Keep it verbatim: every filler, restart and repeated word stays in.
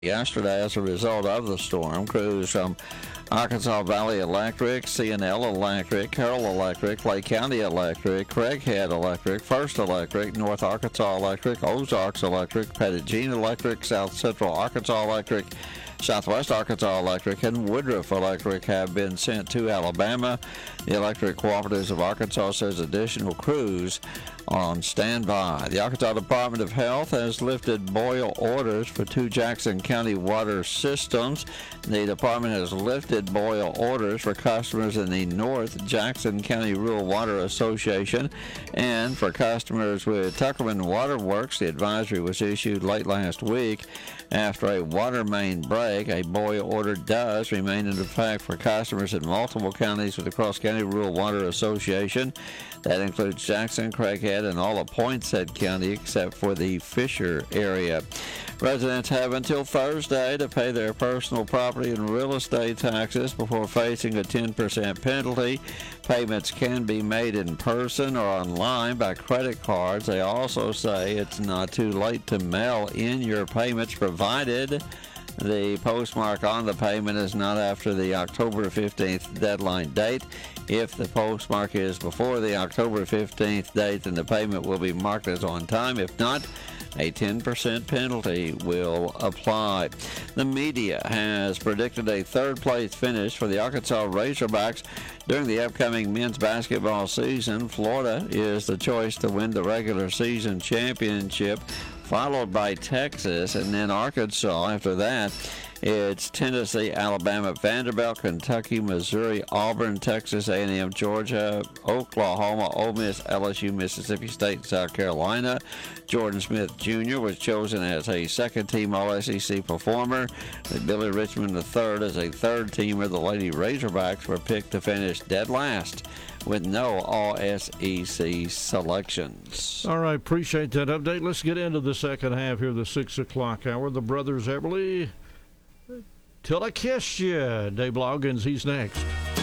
yesterday as a result of the storm. Crews from Arkansas Valley Electric, C N L Electric, Carroll Electric, Lake County Electric, Craighead Electric, First Electric, North Arkansas Electric, Ozarks Electric, Pettitjean Electric, South Central Arkansas Electric, Southwest Arkansas Electric, and Woodruff Electric have been sent to Alabama. The Electric Cooperatives of Arkansas says additional crews are on standby. The Arkansas Department of Health has lifted boil orders for two Jackson County water systems. The department has lifted boil orders for customers in the North Jackson County Rural Water Association and for customers with Tuckerman Water Works. The advisory was issued late last week. After a water main break, a boil order does remain in effect for customers in multiple counties with the Cross County Rural Water Association. That includes Jackson, Craighead, and all of Poinsett County except for the Fisher area. Residents have until Thursday to pay their personal property and real estate taxes before facing a ten percent penalty. Payments can be made in person or online by credit cards. They also say it's not too late to mail in your payments provided the postmark on the payment is not after the October fifteenth deadline date. If the postmark is before the October fifteenth date, then the payment will be marked as on time. If not, a ten percent penalty will apply. The media has predicted a third-place finish for the Arkansas Razorbacks during the upcoming men's basketball season. Florida is the choice to win the regular season championship, followed by Texas, and then Arkansas. After that, it's Tennessee, Alabama, Vanderbilt, Kentucky, Missouri, Auburn, Texas A and M, Georgia, Oklahoma, Ole Miss, L S U, Mississippi State, and South Carolina. Jordan Smith Junior was chosen as a second-team All S E C performer. With Billy Richmond the third as a third-teamer, the Lady Razorbacks were picked to finish dead last with no All S E C selections. All right, appreciate that update. Let's get into the second half here, the six o'clock hour. The brothers Everly, Till I Kiss You. Dave Loggins, he's next.